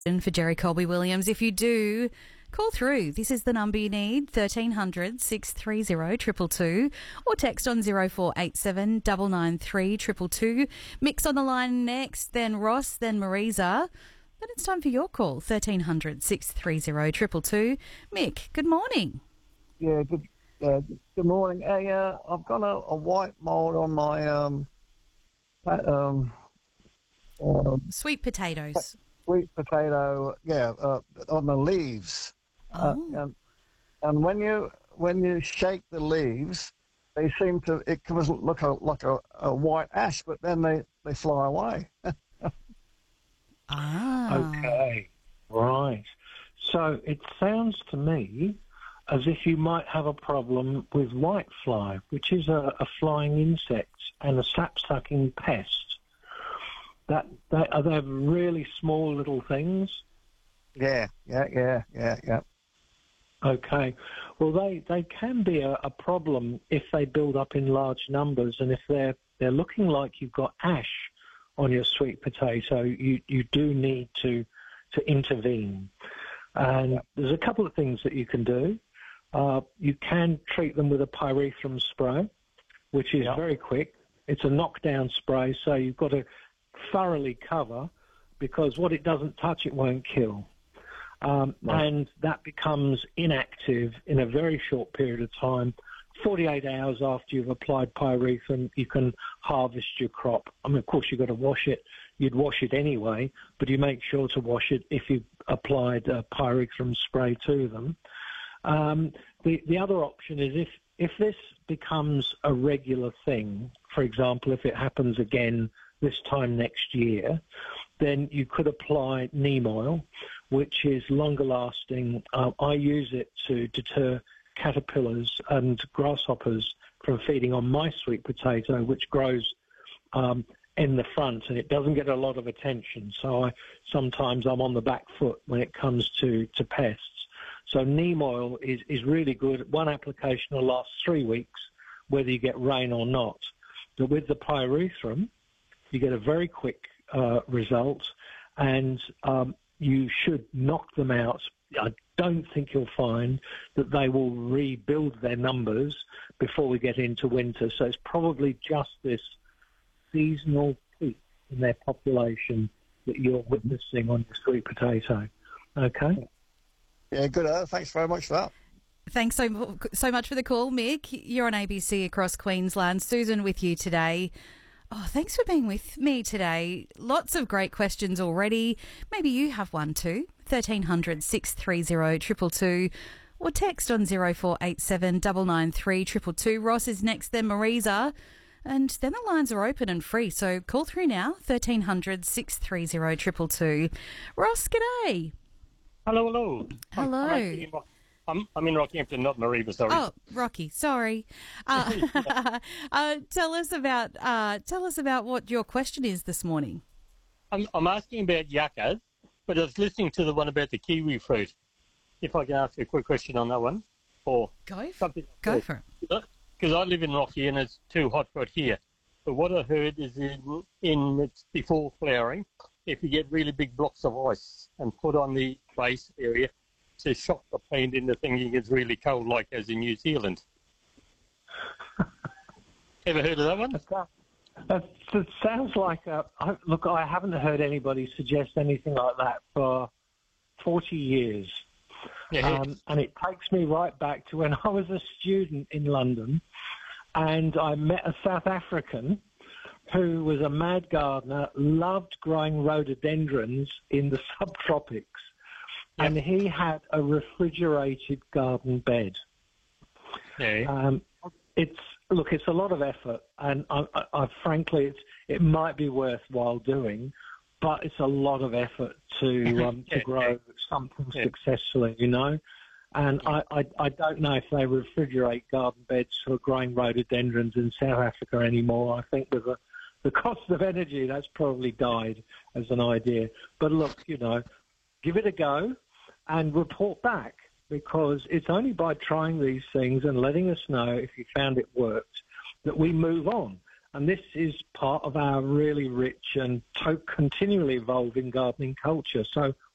For Jerry Colby Williams. If you do, call through. This is the number you need, 1300 630 222, or text on 0487 993 222. Mick's on the line next, then Ross, then Marisa. Then it's time for your call, 1300 630 222. Mick, good morning. Yeah, good morning. Hey, I've got a white mold on my Sweet potatoes. sweet potato. Yeah, on the leaves. Oh. And when you shake the leaves, they seem to. It doesn't look like a white ash, but then they fly away. Okay, right. So it sounds to me as if you might have a problem with whitefly, which is a flying insect and a sap-sucking pest. Are they really small little things? Yeah. Okay. Well, they can be a problem if they build up in large numbers, and if they're looking like you've got ash on your sweet potato, you do need to intervene. And there's a couple of things that you can do. You can treat them with a pyrethrum spray, which is very quick. It's a knockdown spray, so you've got to thoroughly cover, because what it doesn't touch, it won't kill. And that becomes inactive in a very short period of time. 48 hours after you've applied pyrethrum, you can harvest your crop. I mean, of course, you've got to wash it. You'd wash it anyway, but you make sure to wash it if you've applied pyrethrum spray to them. The other option is if this becomes a regular thing, for example, if it happens again this time next year, then you could apply neem oil, which is longer lasting. I use it to deter caterpillars and grasshoppers from feeding on my sweet potato, which grows in the front, and it doesn't get a lot of attention. So sometimes I'm on the back foot when it comes to pests. So neem oil is really good. One application will last 3 weeks, whether you get rain or not. But with the pyrethrum, you get a very quick result, and you should knock them out. I don't think you'll find that they will rebuild their numbers before we get into winter. So it's probably just this seasonal peak in their population that you're witnessing on your sweet potato. Okay? Yeah, good. Thanks very much for that. Thanks so much for the call, Mick. You're on ABC across Queensland. Susan with you today. Oh, thanks for being with me today. Lots of great questions already. Maybe you have one too. 1300 630 222, or text on 0487 993 222. Ross is next, then Marisa. And then the lines are open and free, so call through now, 1300 630 222. Ross, g'day. Hello. Hello. I'm in Rockhampton, not Mareeba, sorry. Oh, Rocky, sorry. Tell us about what your question is this morning. I'm asking about yuccas, but I was listening to the one about the kiwi fruit. If I can ask a quick question on that one, or Go for it. Because I live in Rocky and it's too hot right here. But what I heard is in it's before flowering, if you get really big blocks of ice and put on the base area, to shock the plant into thinking it's really cold, like as in New Zealand. Ever heard of that one? That sounds like look, I haven't heard anybody suggest anything like that for 40 years. Yeah. And it takes me right back to when I was a student in London, and I met a South African who was a mad gardener, loved growing rhododendrons in the subtropics. Yep. And he had a refrigerated garden bed. Yeah. It's a lot of effort, and I frankly, it might be worthwhile doing, but it's a lot of effort to grow something successfully, you know. And I don't know if they refrigerate garden beds for growing rhododendrons in South Africa anymore. I think with the cost of energy, that's probably died as an idea. But look, you know, give it a go and report back, because it's only by trying these things and letting us know if you found it worked that we move on. And this is part of our really rich and continually evolving gardening culture. So